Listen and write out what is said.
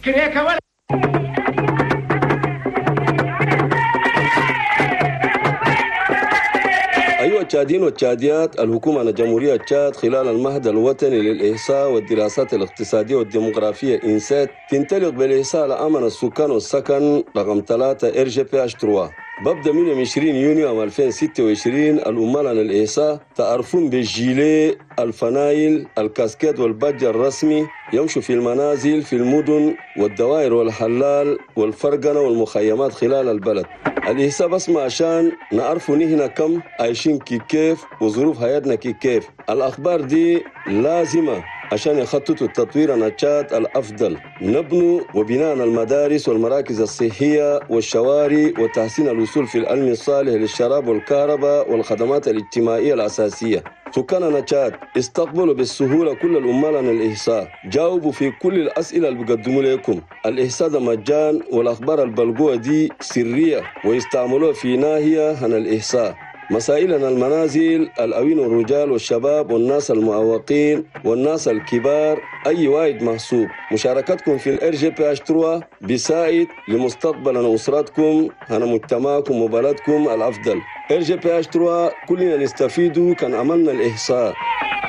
أيها التشاديين والتشاديات، الحكومة الجمهورية تشاد خلال المهد الوطني للإحصاء والدراسات الاقتصادية والديموغرافية إنسات تنطلق بالإحصاء لأمن السكان والسكن رقم 3 RGPH3. ببدأ من 20 يونيو عام 2026 الأمال الإحصاء تعرفون بالجيلي، الفنايل، الكاسكيت والباج الرسمي يمشوا في المنازل في المدن والدوائر والحلال والفرقنة والمخيمات خلال البلد. الإحصاء بس ما عشان نعرفوا نحن كم عايشين كيف وظروف حياتنا كيف. الأخبار دي لازمة عشان يخططوا التطوير النشاط الأفضل، نبنوا وبناء المدارس والمراكز الصحية والشوارع وتحسين الوصول في العلم الصالح للشراب والكهرباء والخدمات الاجتماعية الأساسية. سكان نشاط استقبلوا بالسهولة كل الأمال عن الإحصاء، جاوبوا في كل الأسئلة اللي بيقدموا لكم. الإحصاء ده مجان، والأخبار البلغوة دي سرية ويستعملوها في ناحية عن الإحصاء. مسائلنا المنازل، الأوين والرجال والشباب والناس المعوقين والناس الكبار، أي واحد محسوب. مشاركتكم في RGPH3 بيساعد لمستقبل أسرتكم عن مجتمعكم وبلدكم الأفضل. RGPH3 كلنا نستفيدوا كان عملنا الإحصاء.